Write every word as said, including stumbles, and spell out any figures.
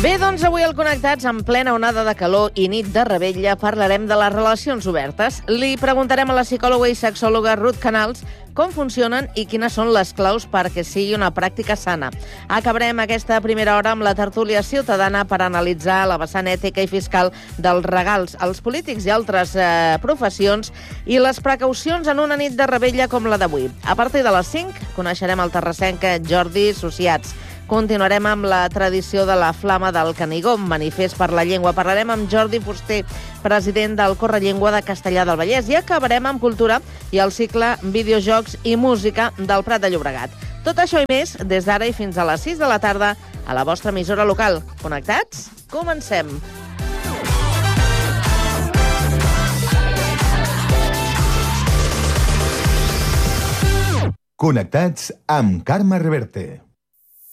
Bé, doncs avui al Connectats, en plena onada de calor i nit de revetlla, parlarem de les relacions obertes. Li preguntarem a la psicòloga i sexòloga Ruth Canals com funcionen i quines són les claus perquè sigui una pràctica sana. Acabarem aquesta primera hora amb la tertúlia ciutadana per analitzar la vessant ètica i fiscal dels regals als polítics i altres eh, professions i les precaucions en una nit de revetlla com la d'avui. A partir de les cinc coneixerem el terrassenc Jordi Sociats. Continuarem amb la tradició de la Flama del Canigó, manifest per la llengua. Parlarem amb Jordi Fuster, president del Correllengua de Castellar del Vallès, i acabarem amb cultura i el cicle Videojocs i Música del Prat de Llobregat. Tot això i més des d'ara i fins a les sis de la tarda a la vostra emissora local. Connectats? Comencem! Connectats amb Carme Reverte.